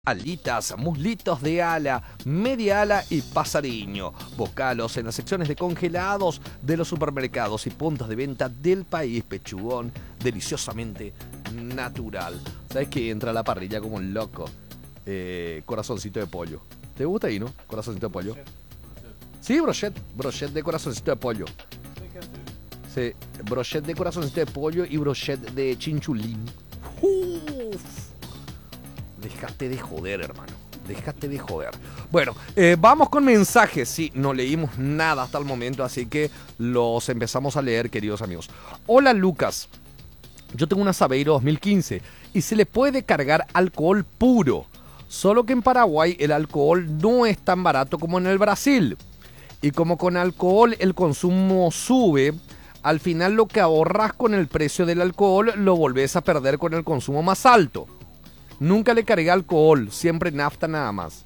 Alitas, muslitos de ala, media ala y pasariño. Búscalos en las secciones de congelados de los supermercados y puntos de venta del país. Pechugón, deliciosamente natural. ¿Sabes qué? Entra a la parrilla como un loco. Corazoncito de pollo. ¿Te gusta ahí, no? Corazoncito de pollo. Sí, brochet de corazoncito de pollo. Sí, brochet de corazoncito de pollo y brochet de chinchulín. Uf. Déjate de joder, hermano. Déjate de joder. Bueno, vamos con mensajes. Sí, no leímos nada hasta el momento, así que los empezamos a leer, queridos amigos. Hola, Lucas. Yo tengo una Saveiro 2015 y se le puede cargar alcohol puro. Solo que en Paraguay el alcohol no es tan barato como en el Brasil. Y como con alcohol el consumo sube, al final lo que ahorras con el precio del alcohol lo volvés a perder con el consumo más alto. Nunca le cargué alcohol, siempre nafta nada más.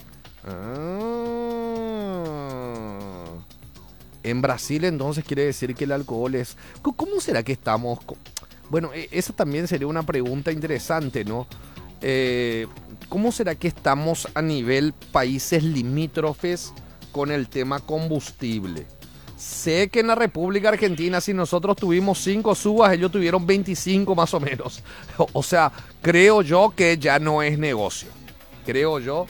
En Brasil entonces quiere decir que el alcohol es... ¿Cómo será que estamos? Bueno, esa también sería una pregunta interesante, ¿no? ¿Cómo será que estamos a nivel países limítrofes con el tema combustible? Sé que en la República Argentina, si nosotros tuvimos 5 subas, ellos tuvieron 25 más o menos. O sea, creo yo que ya no es negocio. Creo yo.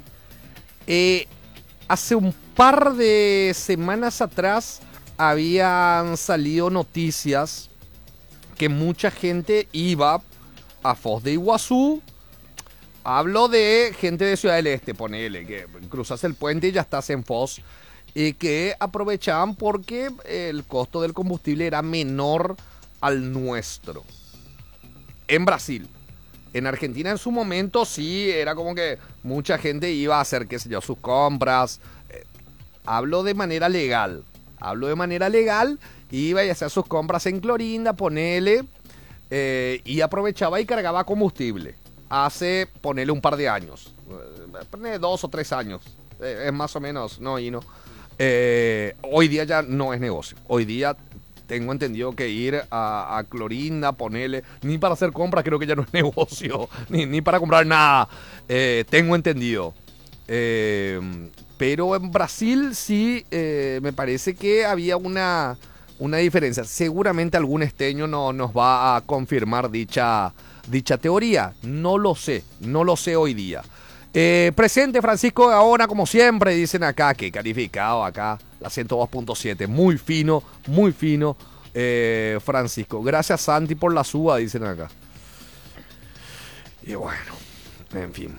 Hace un par de semanas atrás habían salido noticias que mucha gente iba a Foz de Iguazú. Hablo de gente de Ciudad del Este, ponele, que cruzas el puente y ya estás en Foz. Y que aprovechaban porque el costo del combustible era menor al nuestro. En Brasil. En Argentina en su momento sí, era como que mucha gente iba a hacer, qué sé yo, sus compras. Hablo de manera legal. Iba y hacía sus compras en Clorinda, ponele, y aprovechaba y cargaba combustible. Hace, ponele un par de años. 2 o 3 años. Es más o menos, no, y no. Hoy día ya no es negocio. Hoy día tengo entendido que ir a Clorinda, ponerle, ni para hacer compras creo que ya no es negocio, ni para comprar nada. Tengo entendido. Pero en Brasil sí, me parece que había una diferencia. Seguramente algún esteño nos va a confirmar dicha teoría. No lo sé hoy día. Presente Francisco Gaona, como siempre, dicen acá, que calificado acá, la 102.7, muy fino, Francisco. Gracias Santi por la suba, dicen acá. Y bueno, en fin.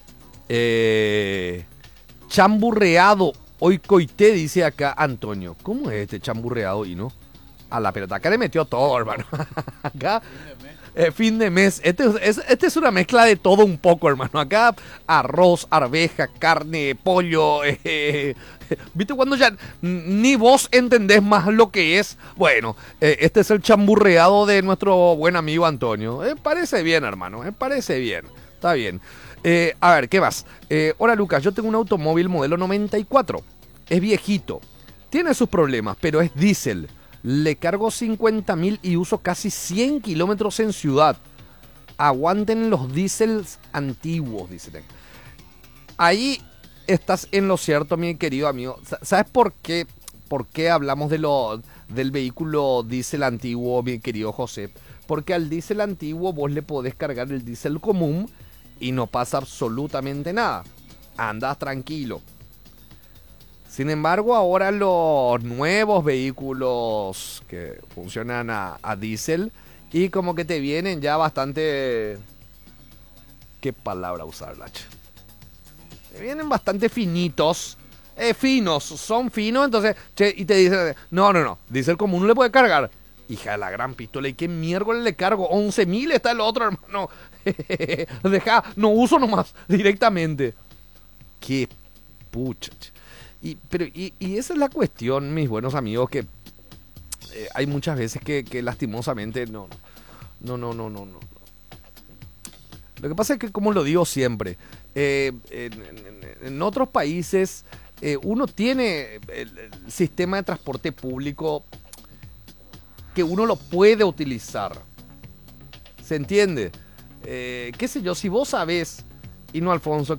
Chamburreado, hoy coité, dice acá Antonio. ¿Cómo es este chamburreado, y no? A la pelota, acá le metió todo, hermano. Acá... fin de mes. Este es una mezcla de todo un poco, hermano. Acá arroz, arveja, carne, pollo. ¿Viste cuando ya ni vos entendés más lo que es? Bueno, este es el chamburreado de nuestro buen amigo Antonio. Parece bien, hermano. Parece bien. Está bien. A ver, ¿qué más? Hola, Lucas. Yo tengo un automóvil modelo 94. Es viejito. Tiene sus problemas, pero es diésel. Le cargo 50.000 y uso casi 100 kilómetros en ciudad. Aguanten los diésels antiguos, dicen. Ahí estás en lo cierto, mi querido amigo. ¿Sabes por qué hablamos del vehículo diésel antiguo, mi querido José? Porque al diésel antiguo vos le podés cargar el diésel común y no pasa absolutamente nada. Andás tranquilo. Sin embargo, ahora los nuevos vehículos que funcionan a diésel y como que te vienen ya bastante... ¿Qué palabra usar, Lacha? Te vienen bastante finitos. Son finos, entonces... y te dicen, no, diésel común no le puede cargar. Hija de la gran pistola, ¿y qué miércoles le cargo? 11.000 está el otro, hermano. Deja, no uso nomás, directamente. Qué pucha. Y esa es la cuestión, mis buenos amigos, que hay muchas veces que lastimosamente no. Lo que pasa es que, como lo digo siempre, en otros países uno tiene el sistema de transporte público que uno lo puede utilizar. ¿Se entiende? Qué sé yo, si vos sabés Y no Alfonso